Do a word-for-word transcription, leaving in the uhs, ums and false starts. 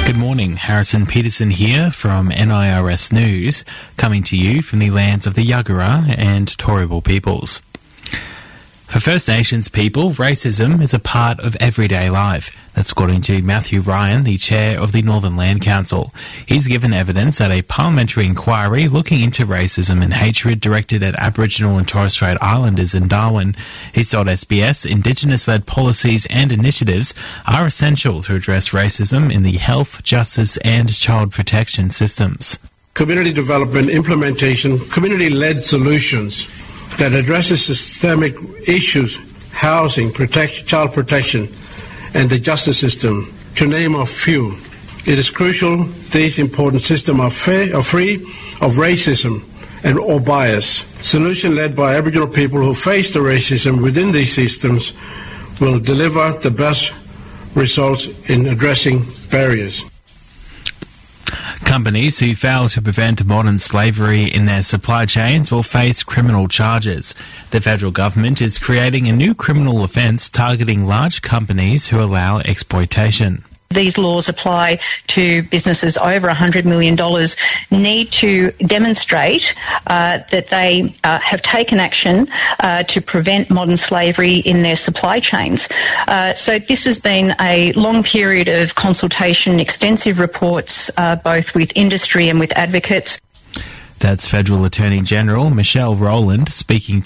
Good morning, Harrison Peterson here from N I R S News, coming to you from the lands of the Yagara and Turrbal peoples. For First Nations people, racism is a part of everyday life. That's according to Matthew Ryan, the chair of the Northern Land Council. He's given evidence at a parliamentary inquiry looking into racism and hatred directed at Aboriginal and Torres Strait Islanders in Darwin. He told S B S Indigenous-led policies and initiatives are essential to address racism in the health, justice and child protection systems. Community development, implementation, community-led solutions that addresses systemic issues, housing, protect, child protection, and the justice system, to name a few. It is crucial these important systems are, fair, are free of racism and or bias. Solution led by Aboriginal people who face the racism within these systems will deliver the best results in addressing barriers. Companies who fail to prevent modern slavery in their supply chains will face criminal charges. The federal government is creating a new criminal offence targeting large companies who allow exploitation. These laws apply to businesses over one hundred million dollars, need to demonstrate uh, that they uh, have taken action uh, to prevent modern slavery in their supply chains. Uh, so this has been a long period of consultation, extensive reports, uh, both with industry and with advocates. That's Federal Attorney General Michelle Rowland speaking